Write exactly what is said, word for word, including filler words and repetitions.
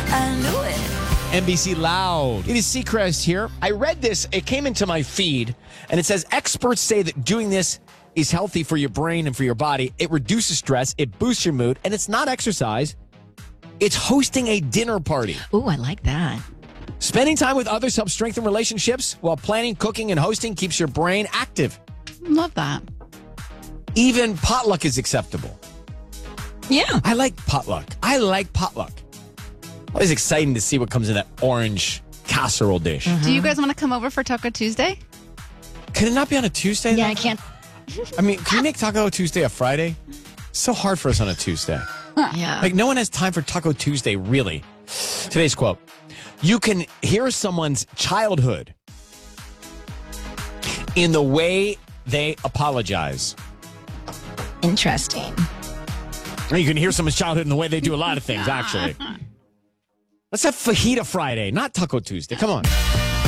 I knew it. N B C Loud. It is Seacrest here. I read this. It came into my feed, and it says experts say that doing this is healthy for your brain and for your body. It reduces stress. It boosts your mood, and it's not exercise. It's hosting a dinner party. Ooh, I like that. Spending time with others helps strengthen relationships, while planning, cooking, and hosting keeps your brain active. Love that. Even potluck is acceptable. Yeah. I like potluck. I like potluck. Always exciting to see what comes in that orange casserole dish. Mm-hmm. Do you guys want to come over for Taco Tuesday? Can it not be on a Tuesday? Yeah, though? I can't. I mean, can you make Taco Tuesday a Friday? It's so hard for us on a Tuesday. Yeah. Like, no one has time for Taco Tuesday, really. Today's quote. You can hear someone's childhood in the way they apologize. Interesting. You can hear someone's childhood in the way they do a lot of things, actually. Let's have Fajita Friday, not Taco Tuesday. Come on.